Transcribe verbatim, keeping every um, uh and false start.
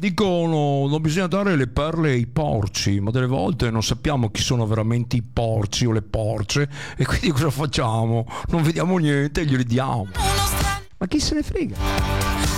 Dicono non bisogna dare le perle ai porci, ma delle volte non sappiamo chi sono veramente i porci o le porce e quindi cosa facciamo? Non vediamo niente e glieli diamo. Ma chi se ne frega?